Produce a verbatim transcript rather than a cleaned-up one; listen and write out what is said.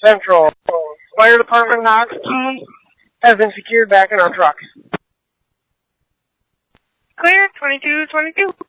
Central. Fire department Knox key has been secured back in our truck. Clear, twenty-two twenty-two.